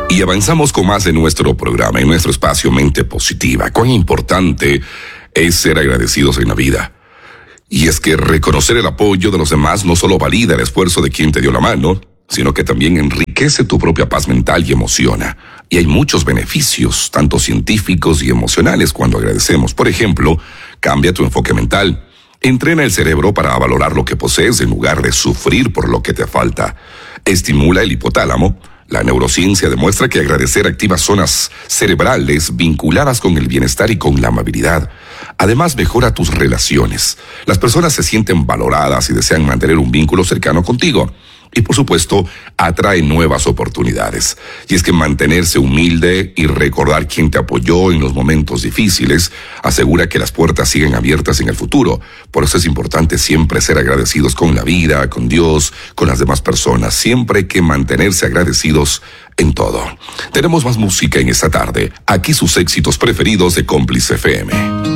Y avanzamos con más de nuestro programa, en nuestro espacio Mente Positiva. Cuán importante es ser agradecidos en la vida. Y es que reconocer el apoyo de los demás no solo valida el esfuerzo de quien te dio la mano, sino que también enriquece tu propia paz mental y emociona. Y hay muchos beneficios, tanto científicos y emocionales, cuando agradecemos. Por ejemplo, cambia tu enfoque mental. Entrena el cerebro para valorar lo que posees en lugar de sufrir por lo que te falta. Estimula el hipotálamo. La neurociencia demuestra que agradecer activa zonas cerebrales vinculadas con el bienestar y con la amabilidad. Además, mejora tus relaciones. Las personas se sienten valoradas y desean mantener un vínculo cercano contigo. Y por supuesto, atrae nuevas oportunidades. Y es que mantenerse humilde y recordar quién te apoyó en los momentos difíciles asegura que las puertas siguen abiertas en el futuro. Por eso es importante siempre ser agradecidos con la vida, con Dios, con las demás personas. Siempre hay que mantenerse agradecidos en todo. Tenemos más música en esta tarde. Aquí sus éxitos preferidos de Cómplice FM.